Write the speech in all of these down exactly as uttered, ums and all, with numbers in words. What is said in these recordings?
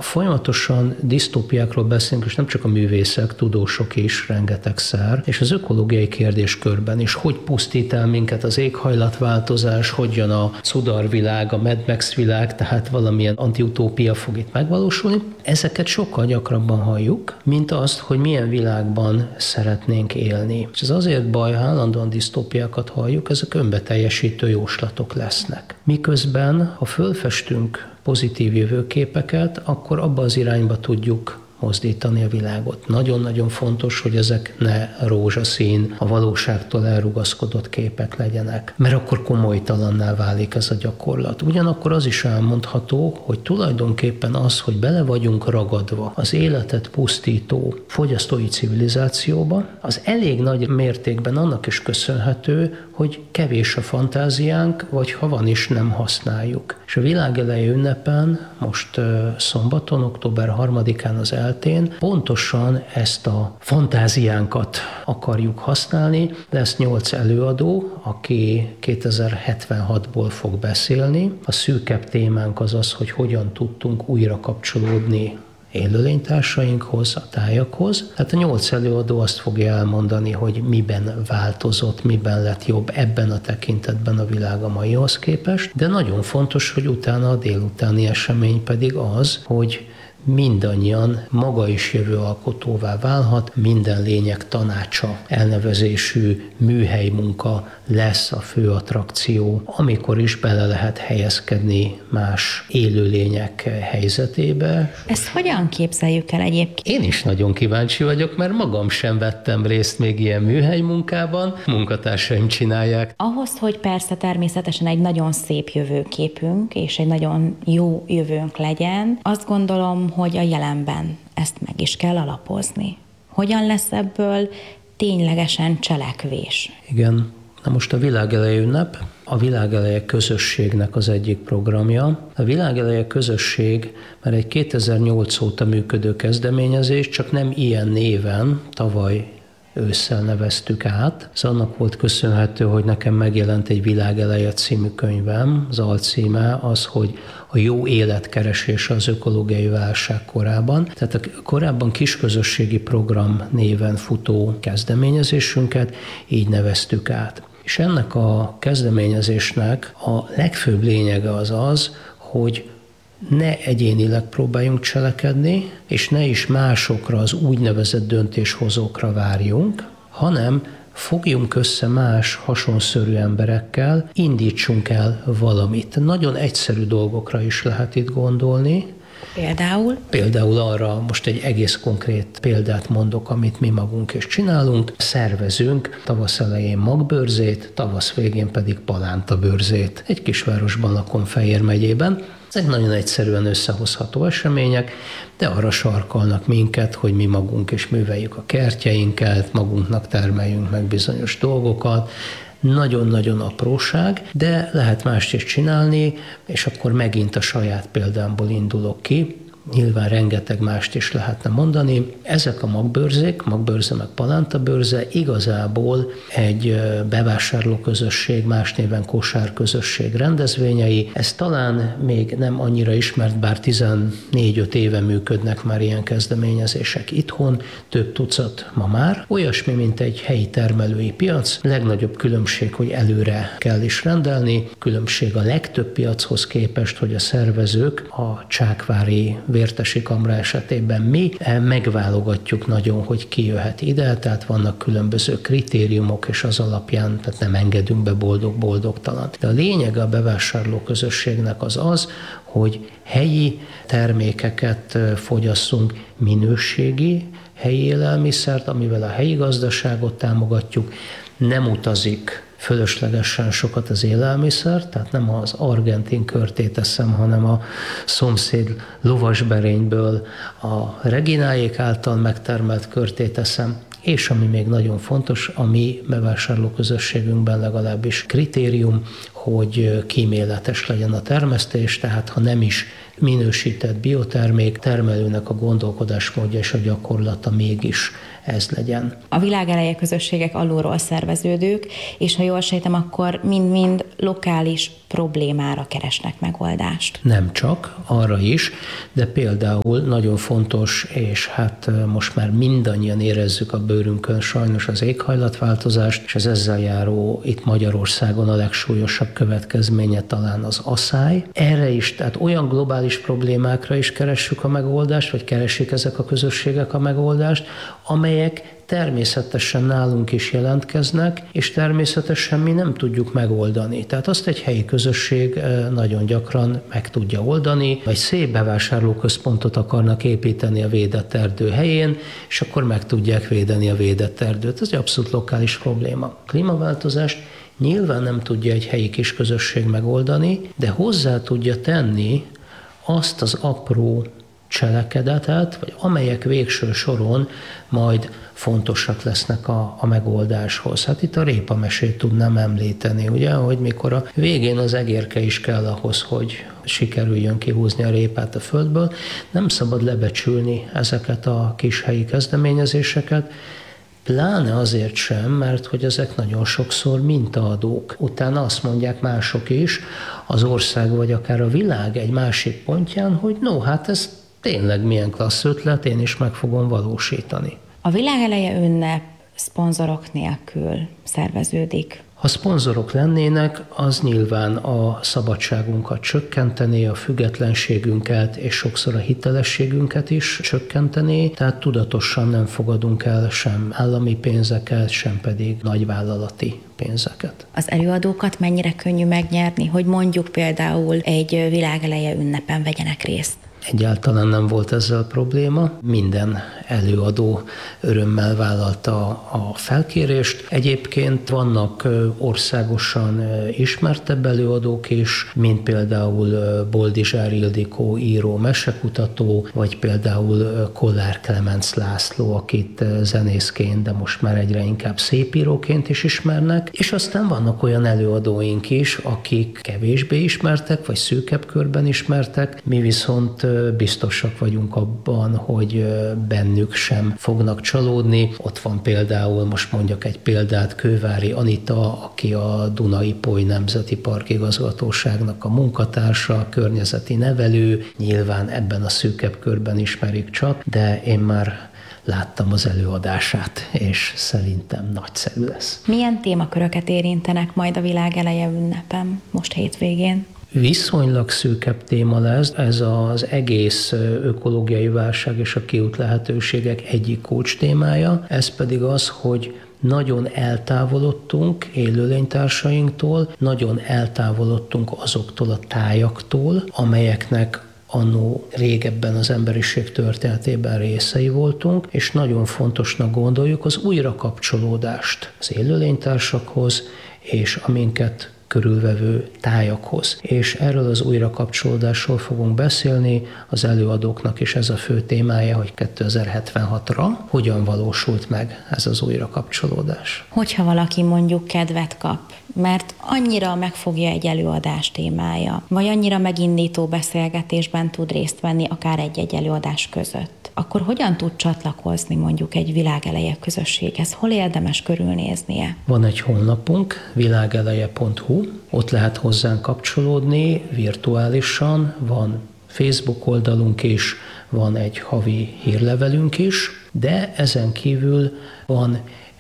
folyamatosan disztópiákról beszélünk, és nem csak a művészek, tudósok is rengetegszer, és az ökológiai kérdéskörben is, hogy pusztít el minket az éghajlatváltozás, hogy jön a szudarvilág, a Mad Max világ, tehát valamilyen antiutópia fog itt megvalósulni. Ezeket sokkal gyakrabban halljuk, mint azt, hogy milyen világban szeretnénk élni. És ez azért baj, ha állandóan disztópiákat halljuk, ezek önbeteljesítő jóslatok lesznek. Miközben, ha fölfestünk pozitív jövőképeket, akkor abba az irányba tudjuk mozdítani a világot. Nagyon-nagyon fontos, hogy ezek ne rózsaszín, a valóságtól elrugaszkodott képek legyenek, mert akkor komolytalanná válik ez a gyakorlat. Ugyanakkor az is elmondható, hogy tulajdonképpen az, hogy bele vagyunk ragadva az életet pusztító fogyasztói civilizációba, az elég nagy mértékben annak is köszönhető, hogy kevés a fantáziánk, vagy ha van is, nem használjuk. És a világelej ünnepen, most szombaton, október harmadikán az eltén pontosan ezt a fantáziánkat akarjuk használni. Lesz nyolc előadó, aki kétezer-hetvenhatból fog beszélni. A szűkebb témánk az az, hogy hogyan tudtunk újra kapcsolódni élőlénytársainkhoz, a tájakhoz. Tehát a nyolc előadó azt fogja elmondani, hogy miben változott, miben lett jobb ebben a tekintetben a világ a maihoz képest, de nagyon fontos, hogy utána a délutáni esemény pedig az, hogy mindannyian maga is jövő alkotóvá válhat, minden lényeg tanácsa elnevezésű műhelymunka lesz a fő attrakció, amikor is bele lehet helyezkedni más élőlények helyzetébe. Ezt hogyan képzeljük el egyébként? Én is nagyon kíváncsi vagyok, mert magam sem vettem részt még ilyen műhelymunkában, munkatársaim csinálják. Ahhoz, hogy persze természetesen egy nagyon szép jövőképünk és egy nagyon jó jövőnk legyen, azt gondolom, hogy a jelenben ezt meg is kell alapozni. Hogyan lesz ebből ténylegesen cselekvés? Igen. Na most a Világeleje ünnep, a Világeleje közösségnek az egyik programja. A Világeleje közösség már egy kétezer-nyolc óta működő kezdeményezés, csak nem ilyen néven, tavaly ősszel neveztük át. Ez annak volt köszönhető, hogy nekem megjelent egy Világeleje című könyvem. Az alcíme az, hogy a jó életkeresés az ökológiai válság korában. Tehát a korábban kisközösségi program néven futó kezdeményezésünket így neveztük át. És ennek a kezdeményezésnek a legfőbb lényege az az, hogy ne egyénileg próbáljunk cselekedni, és ne is másokra, az úgynevezett döntéshozókra várjunk, hanem fogjunk össze más hasonszörű emberekkel, indítsunk el valamit. Nagyon egyszerű dolgokra is lehet itt gondolni. Például? Például arra, most egy egész konkrét példát mondok, amit mi magunk is csinálunk. Szervezünk tavasz elején magbőrzét, tavasz végén pedig palántabőrzét. Egy kisvárosban lakom, Fejér megyében. Ezek nagyon egyszerűen összehozható események, de arra sarkalnak minket, hogy mi magunk is műveljük a kertjeinket, magunknak termeljünk meg bizonyos dolgokat. Nagyon-nagyon apróság, de lehet mást is csinálni, és akkor megint a saját példámból indulok ki. Nyilván rengeteg mást is lehetne mondani. Ezek a magbőrzék, magbőrze meg palántabőrze igazából egy bevásárlóközösség, más néven kosárközösség rendezvényei. Ez talán még nem annyira ismert, bár tizennégy-öt éve működnek már ilyen kezdeményezések itthon, több tucat ma már. Olyasmi, mint egy helyi termelői piac. Legnagyobb különbség, hogy előre kell is rendelni. Különbség a legtöbb piachoz képest, hogy a szervezők a csákvári Vértesi Kamra esetében mi megválogatjuk nagyon, hogy ki jöhet ide, tehát vannak különböző kritériumok, és az alapján tehát nem engedünk be boldog-boldogtalan. De a lényege a bevásárlóközösségnek az az, hogy helyi termékeket fogyasszunk, minőségi helyi élelmiszert, amivel a helyi gazdaságot támogatjuk, nem utazik fölöslegesen sokat az élelmiszer, tehát nem az argentin körtét eszem, hanem a szomszéd lovasberényből a Regináék által megtermelt körtét eszem, és ami még nagyon fontos, a mi bevásárlóközösségünkben legalábbis kritérium, hogy kíméletes legyen a termesztés, tehát ha nem is minősített biotermék, termelőnek a gondolkodásmódja és a gyakorlata mégis ez legyen. A világeleje közösségek alulról szerveződők, és ha jól sejtem, akkor mind-mind lokális problémára keresnek megoldást. Nem csak, arra is, de például nagyon fontos, és hát most már mindannyian érezzük a bőrünkön sajnos az éghajlatváltozást, és az ezzel járó itt Magyarországon a legsúlyosabb következménye talán az aszály. Erre is, tehát olyan globális problémákra is keressük a megoldást, vagy keresik ezek a közösségek a megoldást, amelyek természetesen nálunk is jelentkeznek, és természetesen mi nem tudjuk megoldani. Tehát azt egy helyi közösség nagyon gyakran meg tudja oldani, vagy szép bevásárlóközpontot akarnak építeni a védett erdő helyén, és akkor meg tudják védeni a védett erdőt. Ez egy abszolút lokális probléma. A klímaváltozást nyilván nem tudja egy helyi kis közösség megoldani, de hozzá tudja tenni azt az apró cselekedetet, vagy amelyek végső soron majd fontosak lesznek a, a megoldáshoz. Hát itt a répamesét tudnám említeni, ugye, hogy mikor a végén az egérke is kell ahhoz, hogy sikerüljön kihúzni a répát a földből, nem szabad lebecsülni ezeket a kis helyi kezdeményezéseket, pláne azért sem, mert hogy ezek nagyon sokszor mintaadók. Utána azt mondják mások is, az ország vagy akár a világ egy másik pontján, hogy no, hát ez tényleg milyen klassz ötlet, én is meg fogom valósítani. A világeleje ünnep szponzorok nélkül szerveződik. Ha szponzorok lennének, az nyilván a szabadságunkat csökkentené, a függetlenségünket és sokszor a hitelességünket is csökkentené, tehát tudatosan nem fogadunk el sem állami pénzeket, sem pedig nagyvállalati pénzeket. Az előadókat mennyire könnyű megnyerni, hogy mondjuk például egy világeleje ünnepen vegyenek részt? Egyáltalán nem volt ezzel probléma. Minden előadó örömmel vállalta a felkérést. Egyébként vannak országosan ismertebb előadók is, mint például Boldizsár Ildikó író, mesekutató, vagy például Kollár Klemenc László, akit zenészként, de most már egyre inkább szépíróként is ismernek. És aztán vannak olyan előadóink is, akik kevésbé ismertek, vagy szűkebb körben ismertek. Mi viszont biztosak vagyunk abban, hogy bennük sem fognak csalódni. Ott van például, most mondjak egy példát, Kővári Anita, aki a Duna-Ipoly Nemzeti Park igazgatóságnak a munkatársa, környezeti nevelő, nyilván ebben a szűkebb körben ismerik csak, de én már láttam az előadását, és szerintem nagyszerű lesz. Milyen témaköröket érintenek majd a világeleje ünnepen most hétvégén? Viszonylag szűkebb téma lesz, ez az egész ökológiai válság és a kiút lehetőségek egyik kulcs témája, ez pedig az, hogy nagyon eltávolodtunk élőlénytársainktól, nagyon eltávolodtunk azoktól a tájaktól, amelyeknek annó régebben az emberiség történetében részei voltunk, és nagyon fontosnak gondoljuk az újrakapcsolódást az élőlénytársakhoz, és aminket körülvevő tájakhoz. És erről az újrakapcsolódásról fogunk beszélni, az előadóknak is ez a fő témája, hogy kétezer-hetvenhatra hogyan valósult meg ez az újrakapcsolódás. Hogyha valaki mondjuk kedvet kap, mert annyira megfogja egy előadás témája, vagy annyira megindító beszélgetésben tud részt venni akár egy-egy előadás között, akkor hogyan tud csatlakozni mondjuk egy világeleje közösséghez? Hol érdemes körülnéznie? Van egy honlapunk, világeleje pont hu, ott lehet hozzánk kapcsolódni virtuálisan, van Facebook oldalunk is, van egy havi hírlevelünk is, de ezen kívül van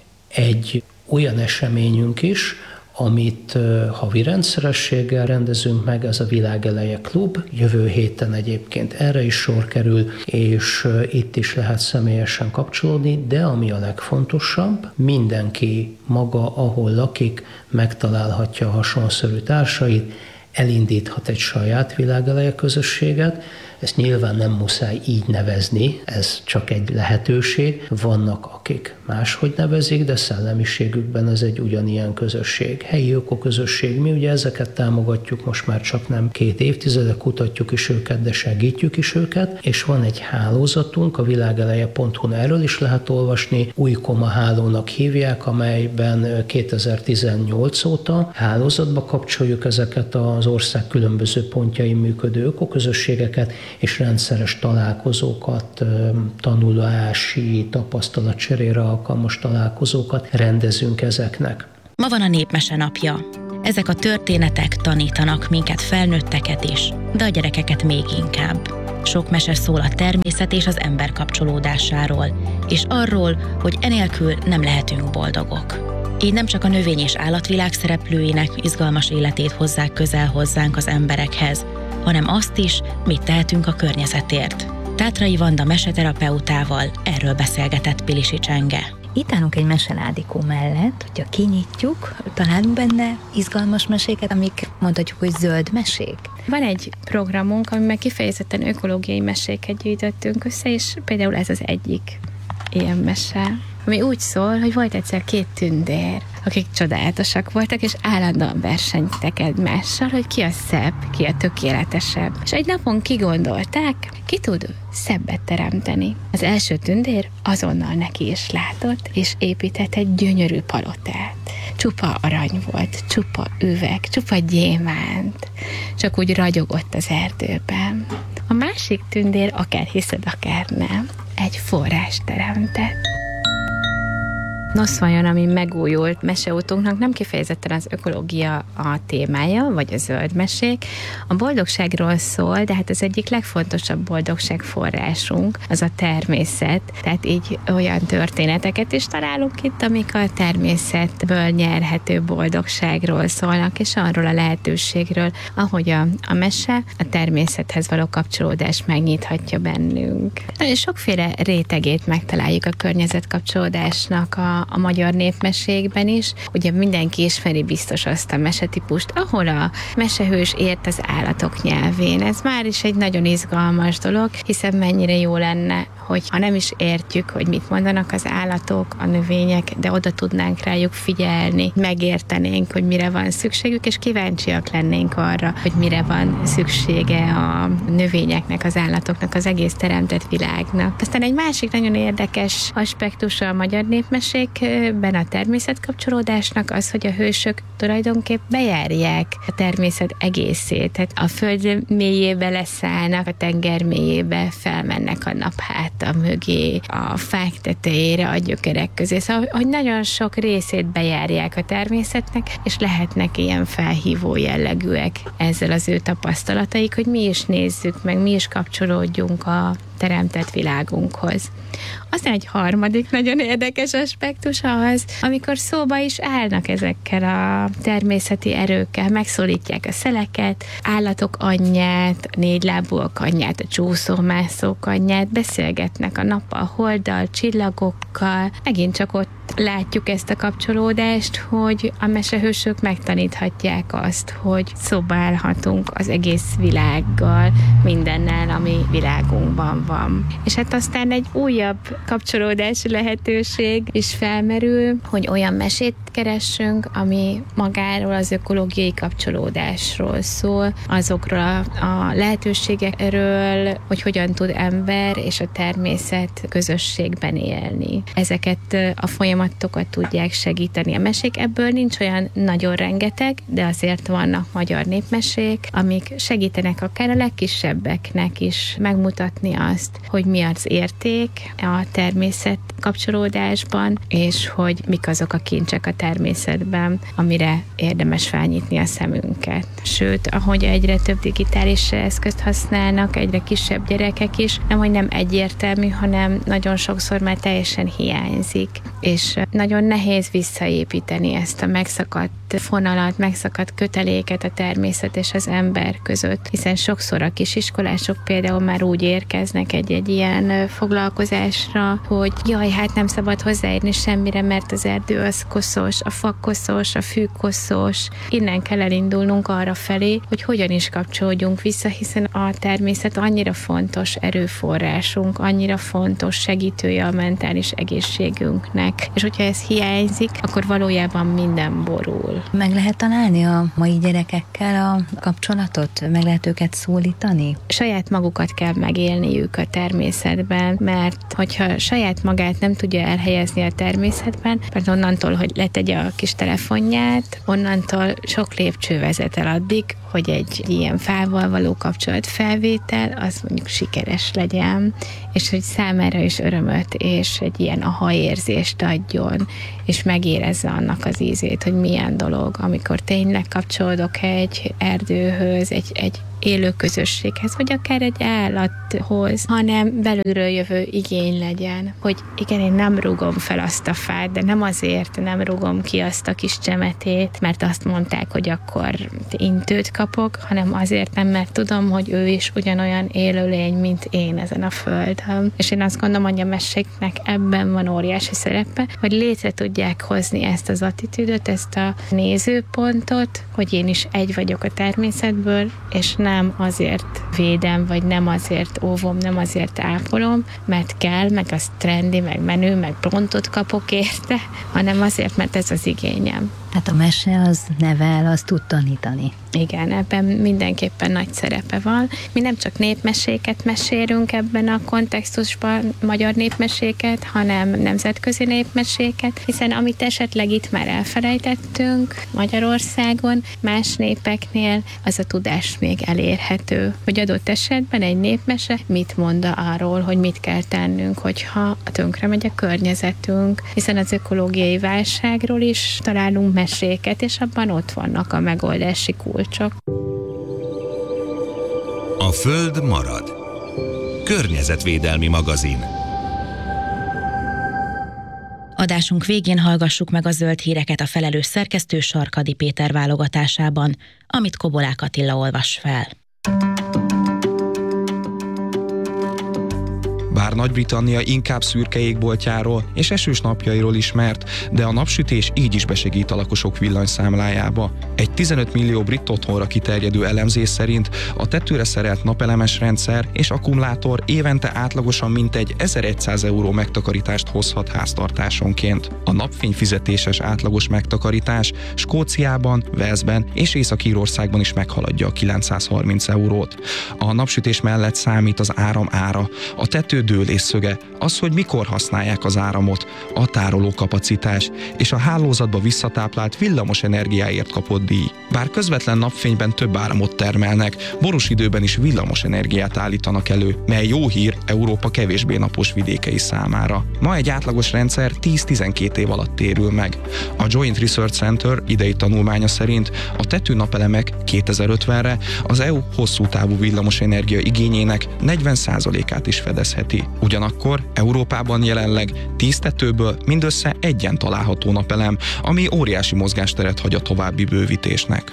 egy olyan eseményünk is, amit havi rendszerességgel rendezünk meg, ez a Világeleje Klub. Jövő héten egyébként erre is sor kerül, és itt is lehet személyesen kapcsolódni, de ami a legfontosabb, mindenki maga, ahol lakik, megtalálhatja a hasonszörű társait, elindíthat egy saját világeleje közösséget. Ezt nyilván nem muszáj így nevezni, ez csak egy lehetőség. Vannak, akik máshogy nevezik, de szellemiségükben ez egy ugyanilyen közösség. Helyi ökoközösség, mi ugye ezeket támogatjuk, most már csak nem két évtizede, kutatjuk is őket, de segítjük is őket, és van egy hálózatunk, a világeleje pont hu, erről is lehet olvasni, Újkoma hálónak hívják, amelyben kétezer-tizennyolc óta hálózatba kapcsoljuk ezeket az ország különböző pontjain működő ökoközösségeket, és rendszeres találkozókat, tanulási, tapasztalatcserére alkalmas találkozókat rendezünk ezeknek. Ma van a Népmese napja. Ezek a történetek tanítanak minket felnőtteket is, de a gyerekeket még inkább. Sok mese szól a természet és az ember kapcsolódásáról, és arról, hogy enélkül nem lehetünk boldogok. Így nem csak a növény- és állatvilág szereplőinek izgalmas életét hozzák közel hozzánk az emberekhez, hanem azt is, mit tehetünk a környezetért. Tátrai Vanda meseterapeutával erről beszélgetett Pilisi Csenge. Itt állunk egy meseládikó mellett, hogyha kinyitjuk, találunk benne izgalmas meséket, amik mondhatjuk, hogy zöld mesék. Van egy programunk, amiben kifejezetten ökológiai meséket gyűjtöttünk össze, és például ez az egyik ilyen mese, ami úgy szól, hogy volt egyszer két tündér, akik csodálatosak voltak, és állandóan versenytek egymással, hogy ki a szebb, ki a tökéletesebb. És egy napon kigondolták, ki tud szebbet teremteni. Az első tündér azonnal neki is látott, és épített egy gyönyörű palotát. Csupa arany volt, csupa üveg, csupa gyémánt, csak úgy ragyogott az erdőben. A másik tündér, akár hiszed, akár nem, egy forrást teremtett. Noszvajon, ami megújult meseutunknak nem kifejezetten az ökológia a témája, vagy a zöld mesék. A boldogságról szól, de hát az egyik legfontosabb boldogságforrásunk az a természet. Tehát így olyan történeteket is találunk itt, amik a természetből nyerhető boldogságról szólnak, és arról a lehetőségről, ahogy a, a mese a természethez való kapcsolódást megnyithatja bennünk. Nagyon sokféle rétegét megtaláljuk a környezetkapcsolódásnak a a magyar népmesékben is. Ugye mindenki ismeri biztos azt a mesetípust, ahol a mesehős ért az állatok nyelvén. Ez már is egy nagyon izgalmas dolog, hiszen mennyire jó lenne, hogy ha nem is értjük, hogy mit mondanak az állatok, a növények, de oda tudnánk rájuk figyelni, megértenénk, hogy mire van szükségük, és kíváncsiak lennénk arra, hogy mire van szüksége a növényeknek, az állatoknak, az egész teremtett világnak. Aztán egy másik nagyon érdekes aspektusa a magyar népmesékben a természetkapcsolódásnak az, hogy a hősök tulajdonképp bejárják a természet egészét. Tehát a föld mélyébe leszállnak, a tenger mélyébe felmennek a napháta mögé, a fák tetejére, a gyökerek közé. Szóval, hogy nagyon sok részét bejárják a természetnek, és lehetnek ilyen felhívó jellegűek ezzel az ő tapasztalataik, hogy mi is nézzük meg, mi is kapcsolódjunk a teremtett világunkhoz. Aztán egy harmadik nagyon érdekes aspektus az, amikor szóba is állnak ezekkel a természeti erőkkel, megszólítják a szeleket, állatok anyját, a négylábúak anyját, a csúszómászók anyját, beszélgetnek a nappal, holddal, csillagokkal. Megint csak ott látjuk ezt a kapcsolódást, hogy a mesehősök megtaníthatják azt, hogy szóba állhatunk az egész világgal, mindennel, ami világunkban van. És hát aztán egy újabb kapcsolódási lehetőség is felmerül, hogy olyan mesét keressünk, ami magáról az ökológiai kapcsolódásról szól, azokról a, a lehetőségekről, hogy hogyan tud ember és a természet közösségben élni. Ezeket a folyamatokat tudják segíteni a mesék. Ebből nincs olyan nagyon rengeteg, de azért vannak magyar népmesék, amik segítenek akár a legkisebbeknek is megmutatni azt, hogy mi az érték a természet kapcsolódásban, és hogy mik azok a kincsek a természetben, amire érdemes felnyitni a szemünket. Sőt, ahogy egyre több digitális eszközt használnak, egyre kisebb gyerekek is, nem, hogy nem egyértelmű, hanem nagyon sokszor már teljesen hiányzik, és nagyon nehéz visszaépíteni ezt a megszakadt fonalat, megszakadt köteléket a természet és az ember között, hiszen sokszor a kisiskolások például már úgy érkeznek egy-egy ilyen foglalkozásra, hogy jaj, hát nem szabad hozzáérni semmire, mert az erdő az koszos, a fa koszos, a fű koszos. Innen kell elindulnunk arra felé, hogy hogyan is kapcsolódjunk vissza, hiszen a természet annyira fontos erőforrásunk, annyira fontos segítője a mentális egészségünknek, és hogyha ez hiányzik, akkor valójában minden borul. Meg lehet találni a mai gyerekekkel a kapcsolatot? Meg lehet őket szólítani? Saját magukat kell megélniük a természetben, mert hogyha saját magát nem tudja elhelyezni a természetben, mert onnantól, hogy letegye a kis telefonját, onnantól sok lépcső vezet el addig, hogy egy ilyen fával való kapcsolatfelvétel az mondjuk sikeres legyen, és hogy számára is örömöt és egy ilyen aha érzést adjon, és megérezze annak az ízét, hogy milyen dolog, amikor tényleg kapcsolódok egy erdőhöz, egy, egy élő közösséghez, vagy akár egy állathoz, hanem belülről jövő igény legyen, hogy igen, én nem rúgom fel azt a fát, de nem azért nem rúgom ki azt a kis csemetét, mert azt mondták, hogy akkor intőt kapok, hanem azért nem, mert tudom, hogy ő is ugyanolyan élőlény, mint én ezen a földön. És én azt gondolom, hogy a meséknek ebben van óriási szerepe, hogy létre tudják hozni ezt az attitűdöt, ezt a nézőpontot, hogy én is egy vagyok a természetből, és nem nem azért védem, vagy nem azért óvom, nem azért ápolom, mert kell, meg az trendi, meg menő, meg pontot kapok érte, hanem azért, mert ez az igényem. Hát a mese az nevel, az tud tanítani. Igen, ebben mindenképpen nagy szerepe van. Mi nem csak népmeséket mesélünk ebben a kontextusban, magyar népmeséket, hanem nemzetközi népmeséket, hiszen amit esetleg itt már elfelejtettünk Magyarországon, más népeknél az a tudás még elérhető. Hogy adott esetben egy népmese mit mond arról, hogy mit kell tennünk, hogyha tönkre megy a környezetünk, hiszen az ökológiai válságról is találunk meséket, és abban ott vannak a megoldási kulcsok. A Föld marad. Környezetvédelmi magazin. Adásunk végén hallgassuk meg a zöld híreket a felelős szerkesztő Sarkadi Péter válogatásában, amit Kobolák Attila olvas fel. Bár Nagy-Britannia inkább szürke égboltjáról és esős napjairól ismert, de a napsütés így is besegít a lakosok villanyszámlájába. Egy tizenöt millió brit otthonra kiterjedő elemzés szerint a tetőre szerelt napelemes rendszer és akkumulátor évente átlagosan mintegy ezerszáz euró megtakarítást hozhat háztartásonként. A napfényfizetéses átlagos megtakarítás Skóciában, Walesben és Észak-Írországban is meghaladja a kilencszázharminc eurót. A napsütés mellett számít az áram ára, a tető dőlésszöge, az, hogy mikor használják az áramot, a tárolókapacitás és a hálózatba visszatáplált villamos energiáért kapott díj. Bár közvetlen napfényben több áramot termelnek, borús időben is villamos energiát állítanak elő, mely jó hír Európa kevésbé napos vidékei számára. Ma egy átlagos rendszer tíz-tizenkét év alatt térül meg. A Joint Research Center idei tanulmánya szerint a tetőnapelemek kétezer-ötvenre az é u hosszú távú villamos energia igényének negyven százalékát is fedezheti. Ugyanakkor Európában jelenleg tíz tetőből mindössze egyen található napelem, ami óriási mozgásteret hagy a további bővítésnek.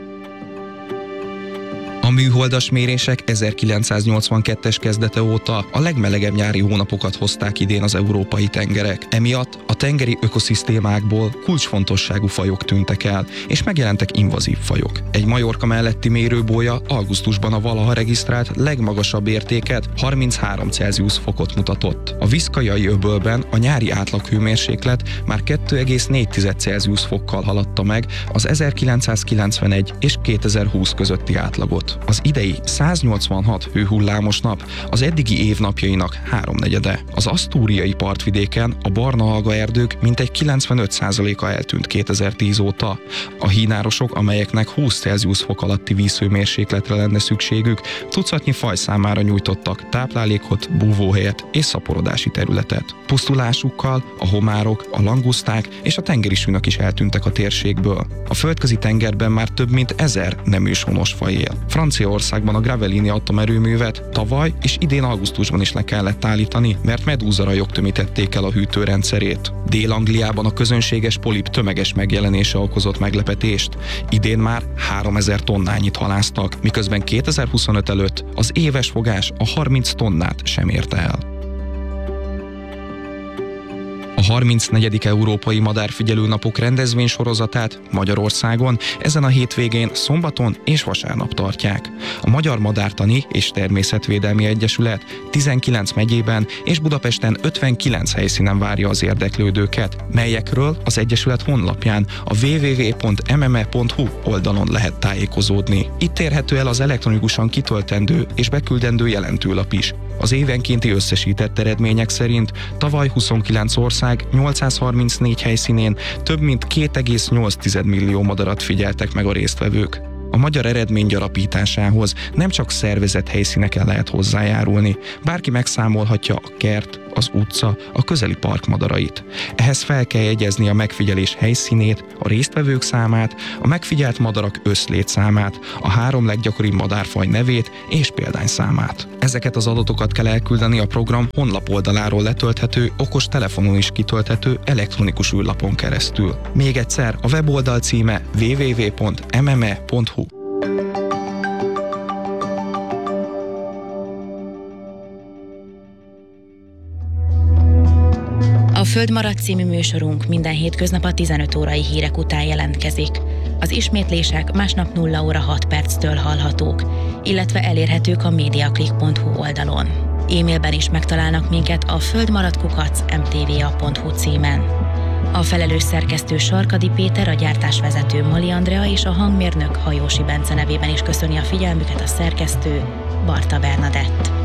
A műholdas mérések ezerkilencszáznyolcvankettes kezdete óta a legmelegebb nyári hónapokat hozták idén az európai tengerek. Emiatt a tengeri ökoszisztémákból kulcsfontosságú fajok tűntek el, és megjelentek invazív fajok. Egy Majorka melletti mérőbolya augusztusban a valaha regisztrált legmagasabb értéket, harminchárom Celsius fokot mutatott. A Viszkajai öbölben a nyári átlaghőmérséklet már kettő egész négy Celsius fokkal haladta meg az ezerkilencszázkilencvenegy és kétezer-húsz közötti átlagot. Az idei száznyolcvanhat hőhullámos nap az eddigi év napjainak háromnegyede. Az asztúriai partvidéken a barna algaerdők mintegy kilencvenöt százaléka eltűnt kétezer-tíz óta. A hínárosok, amelyeknek húsz Celsius fok alatti vízhőmérsékletre lenne szükségük, tucatnyi faj számára nyújtottak táplálékot, búvóhelyet és szaporodási területet. Pusztulásukkal a homárok, a languszták és a tengeri sünök is eltűntek a térségből. A földközi tengerben már több mint ezer nem őshonos faj él. Franciaországban a Gravelini atomerőművet tavaly és idén augusztusban is le kellett állítani, mert medúzarajok tömítették el a hűtőrendszerét. Dél-Angliában a közönséges polip tömeges megjelenése okozott meglepetést. Idén már háromezer tonnányit haláztak, miközben kétezer-huszonöt előtt az éves fogás a harminc tonnát sem érte el. A harmincnegyedik Európai Madárfigyelő Napok rendezvénysorozatát Magyarországon ezen a hétvégén szombaton és vasárnap tartják. A Magyar Madártani és Természetvédelmi Egyesület tizenkilenc megyében és Budapesten ötvenkilenc helyszínen várja az érdeklődőket, melyekről az Egyesület honlapján a double-u double-u double-u pont m m e pont h u oldalon lehet tájékozódni. Itt érhető el az elektronikusan kitöltendő és beküldendő jelentőlap is. Az évenkénti összesített eredmények szerint tavaly huszonkilenc ország nyolcszázharmincnégy helyszínén több mint két egész nyolc millió madarat figyeltek meg a résztvevők. A magyar eredmény gyarapításához nem csak szervezett helyszíneken lehet hozzájárulni, bárki megszámolhatja a kert, az utca, a közeli park madarait. Ehhez fel kell jegyezni a megfigyelés helyszínét, a résztvevők számát, a megfigyelt madarak összlétszámát, a három leggyakoribb madárfaj nevét és példányszámát. Ezeket az adatokat kell elküldeni a program honlapoldaláról letölthető, okos telefonon is kitölthető elektronikus űrlapon keresztül. Még egyszer, a weboldal címe double-u double-u double-u pont m m e pont h u. A Földmarad című műsorunk minden hétköznap a tizenöt órai hírek után jelentkezik. Az ismétlések másnap nulla óra hat perctől hallhatók, illetve elérhetők a mediaclick pont h u oldalon. E-mailben is megtalálnak minket a földmaradkukac m t v a pont h u címen. A felelős szerkesztő Sarkadi Péter, a gyártásvezető Moli Andrea és a hangmérnök Hajósi Bence nevében is köszöni a figyelmüket a szerkesztő Barta Bernadett.